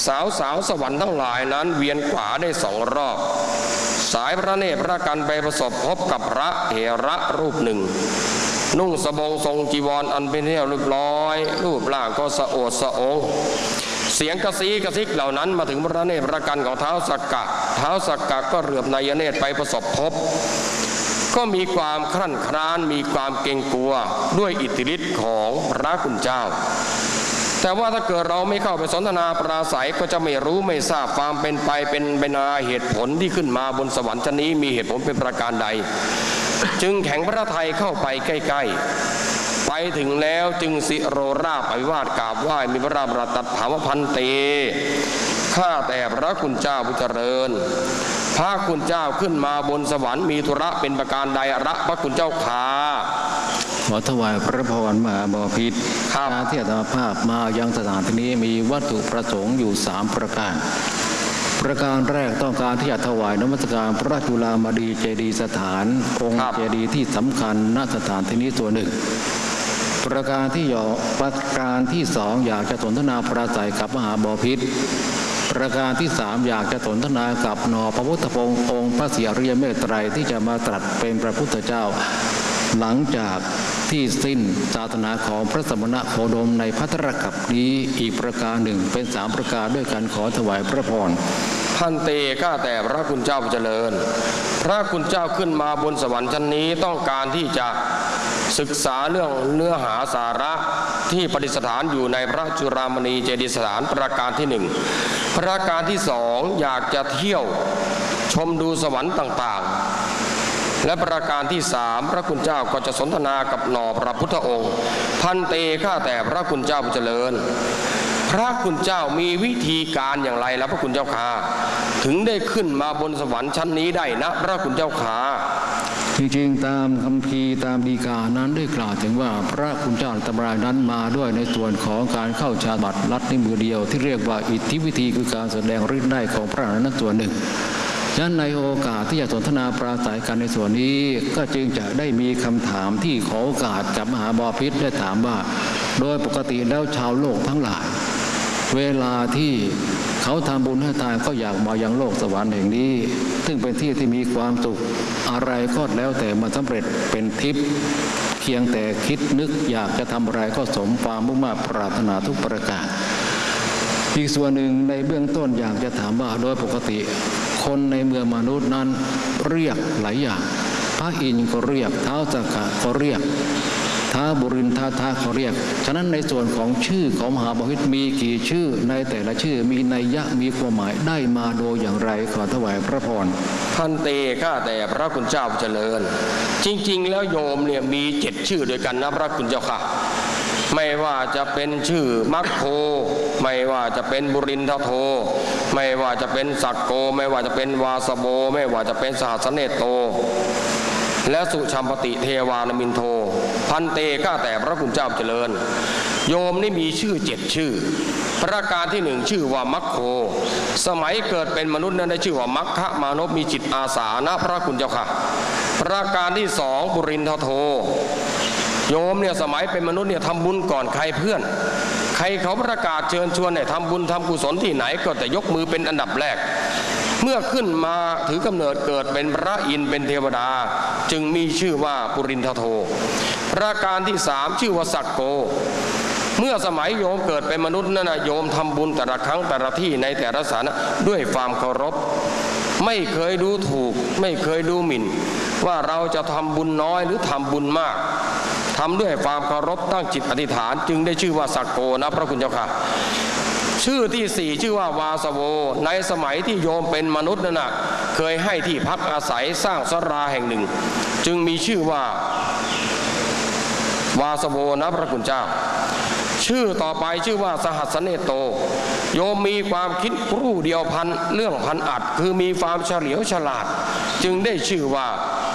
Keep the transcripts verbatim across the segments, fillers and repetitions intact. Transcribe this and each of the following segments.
สาวสาวสวรรค์ทั้งหลายนั้นเวียนขวาได้สองรอบสายพระเนตรพระกันไปประสบพบกับพระเถระรูปหนึ่งนุ่งสบงทรงจีวรอันเป็นที่เรียบร้อยรูปร่างก็สะโอดสะองเสียงกระซีกระซิกเหล่านั้นมาถึงพระเนตรพระกันของเท้าสักกะเท้าสักกะก็เหลือบนายเนตรไปประสบพบก็มีความครั่นคร้านมีความเกรงกลัวด้วยอิทธิฤทธิ์ของพระคุณเจ้าแต่ว่าถ้าเกิดเราไม่เข้าไปสนทนาปราศัยก็จะไม่รู้ไม่ทราบความเป็นไปเป็นไปนาเหตุผลที่ขึ้นมาบนสวรรค์ชั้นนี้มีเหตุผลเป็นประการใดจึงแข็งพระทัยเข้าไปใกล้ๆไปถึงแล้วจึงสิโรราบอภิวาทกราบไหว้มีพระราบรัตถามพันเตข้าแต่พระคุณเจ้าผู้เจริญพระคุณเจ้าขึ้นมาบนสวรรค์มีธุระเป็นประการใดระพระคุณเจ้าขาขอถวายพระพรมหาบพิตรการที่อาตมาภาพมายังสถานที่นี้มีวัตถุประสงค์อยู่สามประการประการแรกต้องการที่จะถวายนมัสการพระจุฬามณีเจดีย์สถานองค์เจดีย์ที่สำคัญณสถานที่นี้ตัวหนึ่งประการที่ย่อประการที่สองอยากจะสนทนาปราศัยกับมหาบพิตรประการที่สามอยากจะสนทนากับนอพระพุทธพงศ์องค์พระศรีอริยเมตไตรที่จะมาตรัสเป็นพระพุทธเจ้าหลังจากที่สิ้นศาสนาของพระสมณะโคดมในภัทรกัปนี้อีกประการหนึ่งเป็นสามประการด้วยการขอถวายพระพรพันเตข้าแต่พระคุณเจ้าเจริญพระคุณเจ้าขึ้นมาบนสวรรค์ชั้นนี้ต้องการที่จะศึกษาเรื่องเนื้อหาสาระที่ประดิษฐานอยู่ในพระจุฬามณีเจดีย์สถานประการที่หนึ่งประการที่สองอยากจะเที่ยวชมดูสวรรค์ต่างๆและประการที่สามพระคุณเจ้าก็จะสนทนากับหน่อพระพุทธองค์พันเตข้าแต่พระคุณเจ้าเจริญพระคุณเจ้ามีวิธีการอย่างไรแล้วพระคุณเจ้าข้าถึงได้ขึ้นมาบนสวรรค์ชั้นนี้ได้นะพระคุณเจ้าข้าจริงๆตามคัมภีร์ตามดีกานั้นได้กล่าวถึงว่าพระคุณเจ้าตำรานั้นมาด้วยในส่วนของการเข้าฌานบัตรลัดในมือเดียวที่เรียกว่าอิทธิวิธีคือการแสดงฤทธิ์ได้ของพระนั้นส่วนหนึ่งฉะนั้นในโอกาสที่จะสนทนาปราศัยกันในส่วนนี้ก็จึงจะได้มีคำถามที่ขอโอกาสกับมหาบพิตรได้ถามว่าโดยปกติแล้วชาวโลกทั้งหลายเวลาที่เขาทำบุญให้ทานก็อยากมายังโลกสวรรค์แห่งนี้ซึ่งเป็นที่ที่มีความสุขอะไรก็แล้วแต่มาสำเร็จเป็นทิพย์เพียงแต่คิดนึกอยากจะทำอะไรก็สมความมุ่งมั่นปรารถนาทุกประการอีกส่วนหนึ่งในเบื้องต้นอยากจะถามว่าโดยปกติคนในเมืองมนุษย์นั้นเรียกหลายอย่างพระอินทร์ก็เรียกท้าวสักกะก็เรียกท้าบุรินทาทาเขาเรียกฉะนั้นในส่วนของชื่อของมหาบพิตรมีกี่ชื่อในแต่ละชื่อมีนัยยะมีความหมายได้มาโดยอย่างไรขอถวายพระพรพันเตข้าแต่พระคุณเจ้าเจริญจริงๆแล้วโยมเนี่ยมีเจ็ดชื่อด้วยกันนะพระคุณเจ้าค่ะไม่ว่าจะเป็นชื่อมัคโคไม่ว่าจะเป็นบุรินทโทไม่ว่าจะเป็นสักโกไม่ว่าจะเป็นวาสโบไม่ว่าจะเป็นสหัสเนโตและสุชัมปติเทวานมินโทพันเตข้าแต่พระคุณเจ้าเจริญโยมนี่มีชื่อเจ็ดชื่อประการที่หนึ่งชื่อว่ามัคโคสมัยเกิดเป็นมนุษย์นั้นได้ชื่อว่ามัคคะมานพมีจิตอาสานะพระคุณเจ้าค่ะประการที่สองบุรินทโทโยมเนี่ยสมัยเป็นมนุษย์เนี่ยทำบุญก่อนใครเพื่อนใครเขาประกาศเชิญชวนเนี่ยทำบุญทำกุศลที่ไหนก็แต่ยกมือเป็นอันดับแรกเมื่อขึ้นมาถือกำเนิดเกิดเป็นพระอินทร์เป็นเทวดาจึงมีชื่อว่าปุรินทโทประการที่สามชื่อว่าสักโกเมื่อสมัยโยมเกิดเป็นมนุษย์นั่นนะโยมทำบุญแต่ละครั้งแต่ละที่ในแต่ละสถานะด้วยความเคารพไม่เคยดูถูกไม่เคยดูหมิ่นว่าเราจะทำบุญน้อยหรือทำบุญมากทำด้วยความเคารพตั้งจิตอธิษฐานจึงได้ชื่อว่าสักโกนะพระคุณเจ้าค่ะชื่อที่สี่ชื่อว่าวาสโวในสมัยที่โยมเป็นมนุษย์นั่นนะเคยให้ที่พักอาศัยสร้างศาลาแห่งหนึ่งจึงมีชื่อว่าวาสโวนะพระคุณเจ้าชื่อต่อไปชื่อว่าสหัสเนโตโยมมีความคิดรู้เดียวพันเรื่องพันอัดคือมีความเฉลียวฉลาดจึงได้ชื่อว่า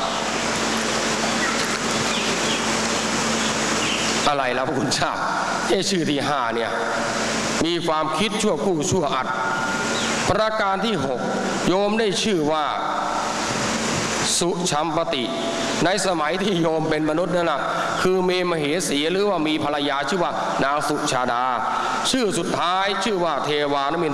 อะไรแล้วพระคุณเจ้าเอชื่อที่ห้าเนี่ยมีความคิดชั่วคู่ชั่วอัดประการที่หกโยมได้ชื่อว่าสุชัมปติในสมัยที่โยมเป็นมนุษย์นั่นนะคือเมมเหสีหรือว่ามีภรรยาชื่อว่านางสุชาดาชื่อสุดท้ายชื่อว่าเทวานมิน